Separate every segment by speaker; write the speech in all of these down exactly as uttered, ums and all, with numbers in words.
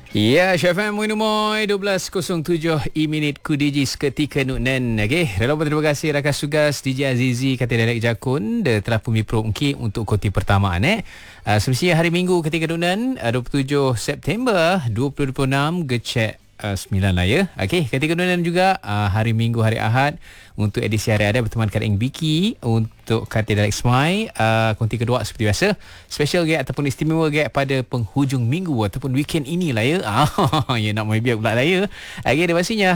Speaker 1: Ya, Syafan Muinumoy, dua belas kosong tujuh i minit ku D J seketika nuknen. Okey, relevan terima kasih rakan tugas D J Azizi kata Dialek Jakun dia telah pun mengki untuk koti pertamaan eh. Uh, semestinya hari Minggu ketika nuknen uh, dua puluh tujuh September dua ribu dua puluh enam gecek Uh, sembilan lah ya. Okey, ketika kemudian juga uh, hari Minggu, hari Ahad untuk edisi hari ada berteman Kak Eng Biki untuk Kata Dialek Smai uh, konti kedua seperti biasa. Special gag ataupun istimewa gag pada penghujung minggu ataupun weekend inilah ya. Ah, ya nak mai biar pula lah ya. Okey, ada pastinya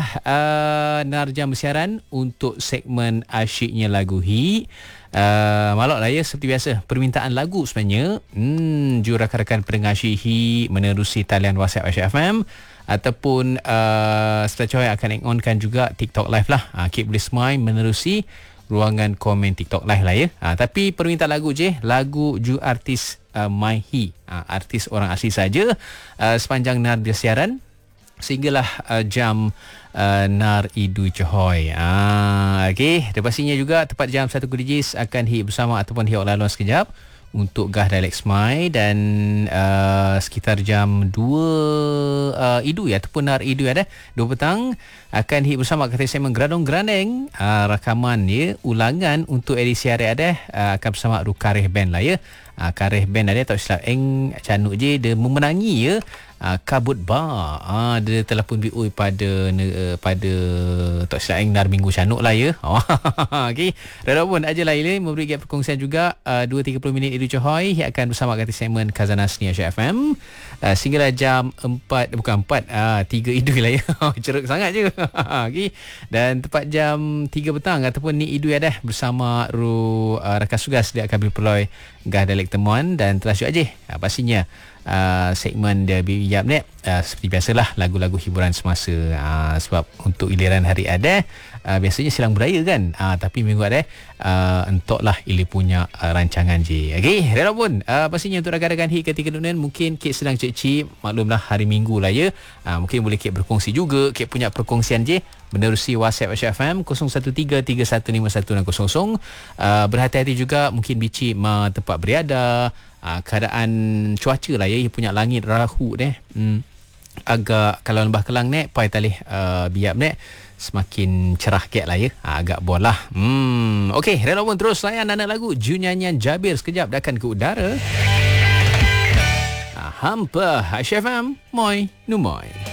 Speaker 1: uh, narjam bersiaran untuk segmen asyiknya lagu Hi. Uh, malak lah ya seperti biasa permintaan lagu sebenarnya. Hmm, juru rakan-rakan pendengar Syihi menerusi talian WhatsApp Asyik F M ataupun uh, setelah akan on-kan juga TikTok live lah. Uh, Kip boleh smile menerusi ruangan komen TikTok live lah ya. Uh, tapi permintaan lagu je, lagu ju artis uh, My Hi, uh, artis orang asli saja uh, sepanjang nardia siaran sehinggalah uh, jam uh, Nar Idu Cohoy. Ah, okey, dan pastinya juga tepat jam satu D Js akan hit bersama ataupun hit laluan sekejap untuk Gah Dialek Smai dan uh, sekitar jam dua uh, Idu ya ataupun Nar Idu ya dah dua petang akan hit bersama kata segmen Gradong Grandeng uh, rakaman ya ulangan untuk edisi hari ada uh, akan bersama Rukareh Band lah ya. Uh, Kareh Band ada tak silap eng canuk je dia memenangi ya uh, Kabut Bar. Uh, dia telah pun B O pada uh, pada tak silap eng Nar Minggu canuk lah ya. Oh, okey. Dah pun aja lah ini memberi gap perkongsian juga uh, dua tiga puluh minit Idu Cohoy yang akan bersama kata segmen Khazanah Seni Asyik F M uh, sehinggalah jam empat bukan empat uh, tiga Idu lah ya. Ceruk sangat je. Okey. Dan tepat jam tiga petang ataupun ni Idu ya dah bersama ru uh, rakan tugas dia akan berpeluai Gah Dialek Temuan dan terasa aja uh, pastinya uh, segmen dia biar ni uh, seperti biasalah lagu-lagu hiburan semasa uh, sebab untuk giliran hari ada uh, biasanya silang beraya kan uh, tapi minggu ada uh, entoklah ili punya uh, rancangan je. Okey, rela pun uh, pastinya untuk rakan-rakan hit ketika dunia mungkin Kek sedang cik-cik maklumlah hari Minggu lah ya. Uh, mungkin boleh Kek berkongsi juga Kek punya perkongsian je menerusi WhatsApp Asyik F M kosong satu tiga tiga satu lima satu enam kosong kosong. Uh, berhati-hati juga mungkin bici ma tempat berada, uh, keadaan cuaca lah ya, ia punya langit rahu deh. Hmm, agak kalau lembah Kelang ni pai talih uh, biap ni semakin cerah kek lah ya. Uh, agak bolah. Hmm, okey, rela pun terus layan anak lagu Ju nyanyian Jabir sekejap dah akan ke udara. Uh, hampa Asyik F M, moi numoy.